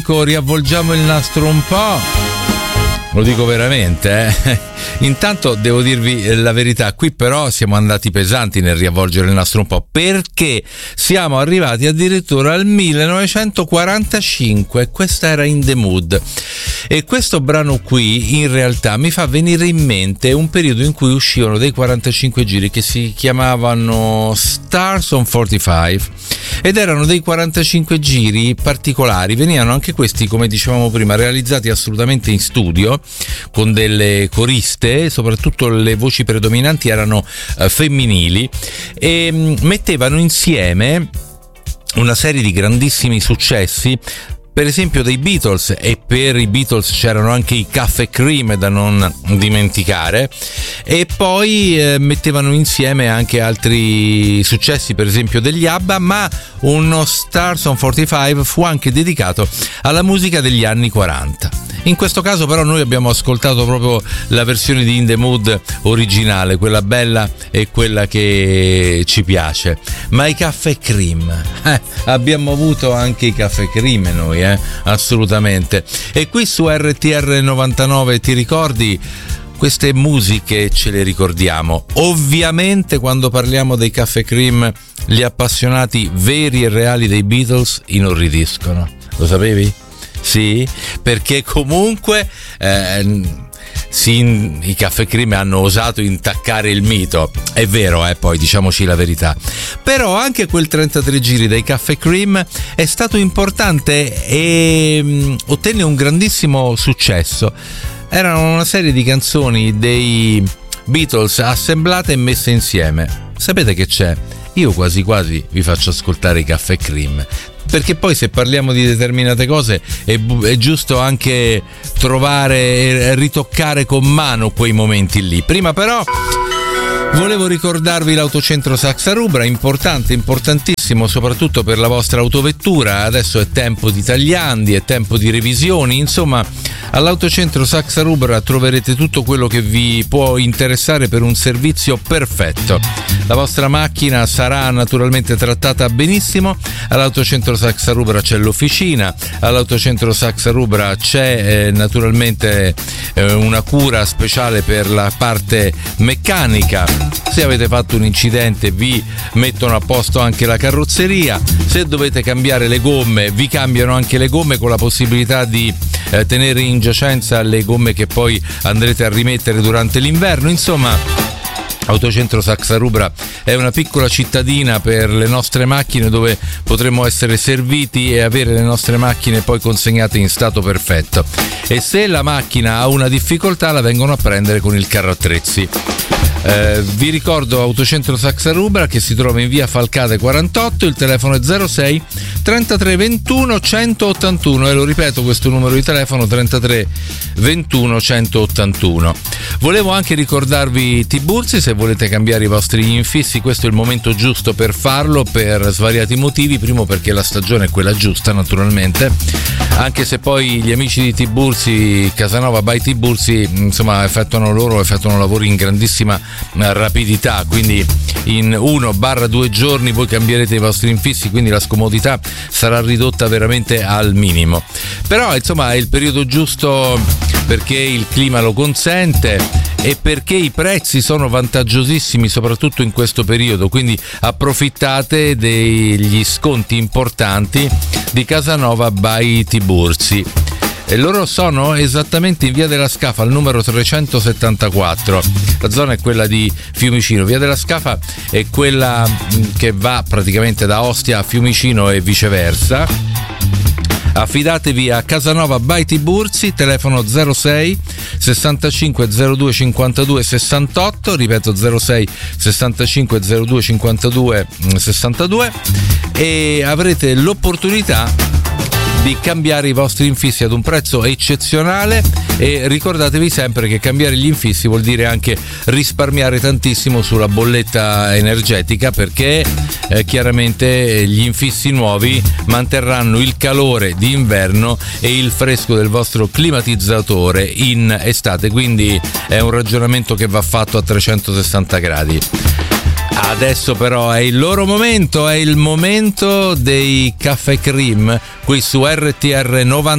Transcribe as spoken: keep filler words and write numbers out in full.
Riavvolgiamo il nastro un po'. Lo dico veramente, eh. Intanto devo dirvi la verità, qui però siamo andati pesanti nel riavvolgere il nastro un po', perché siamo arrivati addirittura al millenovecentoquarantacinque, questa era In the Mood, e questo brano qui in realtà mi fa venire in mente un periodo in cui uscivano dei quarantacinque giri che si chiamavano Stars on quarantacinque ed erano dei quarantacinque giri particolari, venivano anche questi, come dicevamo prima, realizzati assolutamente in studio con delle coriste, soprattutto le voci predominanti erano uh, femminili, e mh, mettevano insieme una serie di grandissimi successi, per esempio dei Beatles, e per i Beatles c'erano anche i Caffè Cream da non dimenticare, e poi eh, mettevano insieme anche altri successi, per esempio degli ABBA, ma uno Stars on quarantacinque fu anche dedicato alla musica degli anni quaranta. In questo caso però noi abbiamo ascoltato proprio la versione di In the Mood originale, quella bella e quella che ci piace. Ma i Caffè Cream, eh, abbiamo avuto anche i Caffè Cream noi, eh, assolutamente. E qui su R T R novantanove ti ricordi? Queste musiche ce le ricordiamo. Ovviamente quando parliamo dei Caffè Cream, gli appassionati veri e reali dei Beatles inorridiscono. Lo sapevi? Sì, perché comunque eh, sì, i Caffè Cream hanno osato intaccare il mito, è vero, eh, poi diciamoci la verità, però anche quel trentatré giri dei Caffè Cream è stato importante e mh, ottenne un grandissimo successo. Erano una serie di canzoni dei Beatles assemblate e messe insieme. Sapete che c'è? Io quasi quasi vi faccio ascoltare i Caffè Cream, perché poi se parliamo di determinate cose è, è giusto anche trovare e ritoccare con mano quei momenti lì. Prima però volevo ricordarvi l'Autocentro Saxa Rubra, importante, importantissimo, soprattutto per la vostra autovettura. Adesso è tempo di tagliandi, è tempo di revisioni, insomma all'Autocentro Saxa Rubra troverete tutto quello che vi può interessare per un servizio perfetto. La vostra macchina sarà naturalmente trattata benissimo. All'Autocentro Saxa Rubra c'è l'officina, all'Autocentro Saxa Rubra c'è eh, naturalmente eh, una cura speciale per la parte meccanica. Se avete fatto un incidente vi mettono a posto anche la carrozzeria, se dovete cambiare le gomme vi cambiano anche le gomme, con la possibilità di eh, tenere in giacenza le gomme che poi andrete a rimettere durante l'inverno. Insomma, Autocentro Saxa Rubra è una piccola cittadina per le nostre macchine, dove potremo essere serviti e avere le nostre macchine poi consegnate in stato perfetto, e se la macchina ha una difficoltà la vengono a prendere con il carro attrezzi. Eh, vi ricordo Autocentro Saxa Rubra, che si trova in via Falcade quarantotto, il telefono è zero sei trentatré ventuno centottantuno, e lo ripeto questo numero di telefono trentatré ventuno centottantuno. Volevo anche ricordarvi Tiburzi, se volete cambiare i vostri infissi questo è il momento giusto per farlo, per svariati motivi. Primo, perché la stagione è quella giusta naturalmente, anche se poi gli amici di Tiburzi, Casanova by Tiburzi, insomma effettuano loro effettuano lavori in grandissima rapidità, quindi in uno barra due giorni voi cambierete i vostri infissi, quindi la scomodità sarà ridotta veramente al minimo. Però insomma è il periodo giusto, perché il clima lo consente e perché i prezzi sono vantaggiosissimi soprattutto in questo periodo, quindi approfittate degli sconti importanti di Casanova by Tiburzi. E loro sono esattamente in via della Scafa al numero trecentosettantaquattro. La zona è quella di Fiumicino. Via della Scafa è quella che va praticamente da Ostia a Fiumicino e viceversa. Affidatevi a Casanova by Tiburzi, telefono zero sei sessantacinque zero due cinquantadue sessantotto, ripeto zero sei sessantacinque zero due cinquantadue sessantadue, e avrete l'opportunità di cambiare i vostri infissi ad un prezzo eccezionale. E ricordatevi sempre che cambiare gli infissi vuol dire anche risparmiare tantissimo sulla bolletta energetica, perché eh, chiaramente gli infissi nuovi manterranno il calore di inverno e il fresco del vostro climatizzatore in estate, quindi è un ragionamento che va fatto a trecentosessanta gradi. Adesso però è il loro momento, è il momento dei Caffè Cream qui su R T R novanta